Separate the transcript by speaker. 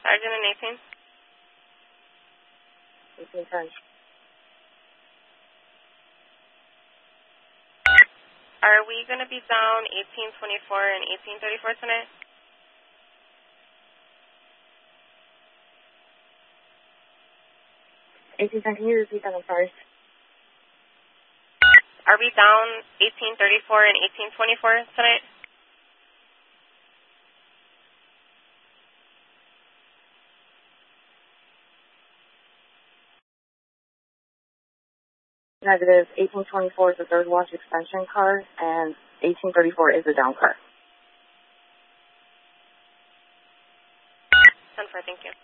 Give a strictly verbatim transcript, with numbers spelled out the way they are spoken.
Speaker 1: Sergeant and eighteen.
Speaker 2: eighteen ten.
Speaker 1: Are we going to be down eighteen twenty-four and eighteen thirty-four tonight?
Speaker 2: eighteen ten, can you repeat that? I'm sorry.
Speaker 1: Are we down eighteen thirty-four and eighteen twenty-four tonight?
Speaker 2: Negative. eighteen twenty-four is the third watch extension car, and eighteen thirty-four is the down car.
Speaker 1: ten four, thank you.